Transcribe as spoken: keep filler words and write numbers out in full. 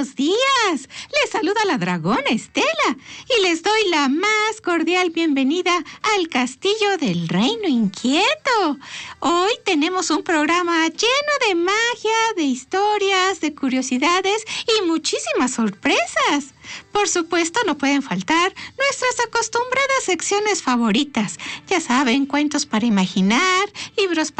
buenos días. Les saluda la dragona Estela y les doy la más cordial bienvenida al Castillo del Reino Inquieto. Hoy tenemos un programa lleno de magia, de historias, de curiosidades y muchísimas sorpresas. Por supuesto, no pueden faltar nuestras acostumbradas secciones favoritas. Ya saben, cuentos para imaginar, libros